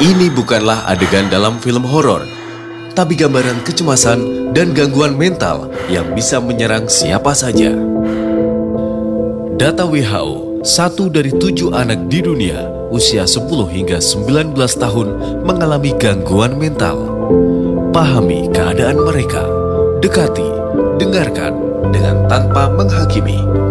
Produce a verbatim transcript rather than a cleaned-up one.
Ini bukanlah adegan dalam film horor, tapi gambaran kecemasan dan gangguan mental yang bisa menyerang siapa saja. Data W H O, satu dari tujuh anak di dunia usia sepuluh hingga sembilan belas tahun mengalami gangguan mental. Pahami keadaan mereka, dekati, dengarkan dengan tanpa menghakimi.